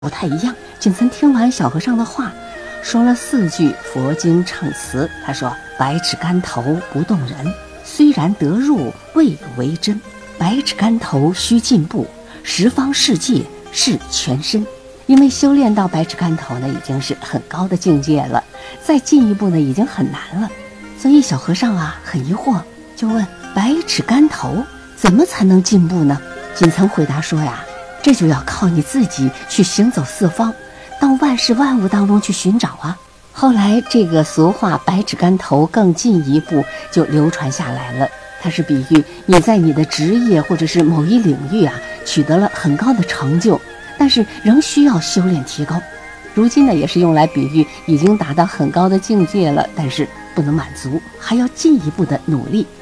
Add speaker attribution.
Speaker 1: 不太一样。锦岑听完小和尚的话，说了4句佛经唱词。他说：百尺竿头不动人，虽然得入未为真。百尺竿头须进步，十方世界是全身。因为修炼到百尺竿头呢，已经是很高的境界了，再进一步呢，已经很难了。所以小和尚啊很疑惑，就问：百尺竿头怎么才能进步呢？锦岑回答说呀，这就要靠你自己去行走四方，到万事万物当中去寻找啊。后来这个俗话百尺竿头更进一步就流传下来了，它是比喻你在你的职业或者是某一领域啊取得了很高的成就，但是仍需要修炼提高。如今呢，也是用来比喻已经达到很高的境界了，但是不能满足，还要进一步的努力。